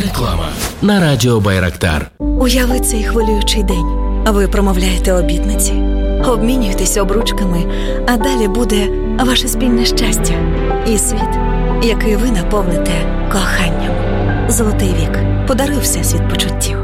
Реклама на радіо Байрактар. Уяви цей хвилюючий день. Ви промовляєте обітниці, обмінюєтесь обручками, а далі буде ваше спільне щастя і світ, який ви наповните коханням. Золотий вік. Подаруй Всесвіт почуттів.